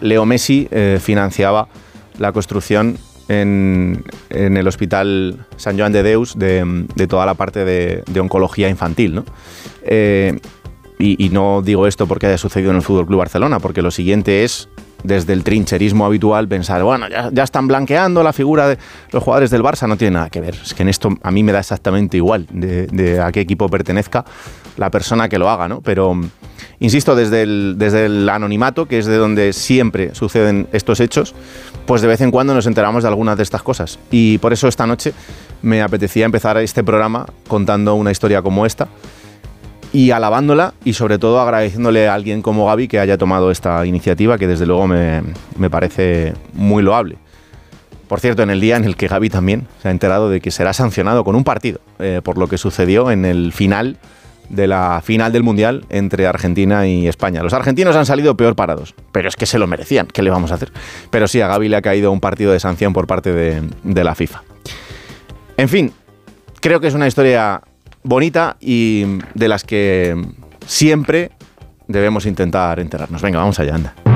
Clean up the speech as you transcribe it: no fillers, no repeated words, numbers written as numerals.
Leo Messi financiaba la construcción en el Hospital Sant Joan de Deus de toda la parte de oncología infantil, ¿no? Y no digo esto porque haya sucedido en el Fútbol Club Barcelona, porque lo siguiente es, desde el trincherismo habitual, pensar, bueno, ya están blanqueando la figura de los jugadores del Barça, no tiene nada que ver. Es que en esto a mí me da exactamente igual de a qué equipo pertenezca la persona que lo haga, ¿no? Pero, insisto, desde el anonimato, que es de donde siempre suceden estos hechos, pues de vez en cuando nos enteramos de algunas de estas cosas. Y por eso esta noche me apetecía empezar este programa contando una historia como esta, y alabándola y sobre todo agradeciéndole a alguien como Gavi que haya tomado esta iniciativa, que desde luego me parece muy loable. Por cierto, en el día en el que Gavi también se ha enterado de que será sancionado con un partido por lo que sucedió en el final de la final del Mundial entre Argentina y España. Los argentinos han salido peor parados, pero es que se lo merecían, ¿qué le vamos a hacer? Pero sí, a Gavi le ha caído un partido de sanción por parte de la FIFA. En fin, creo que es una historia bonita y de las que siempre debemos intentar enterarnos. Venga, vamos allá, anda.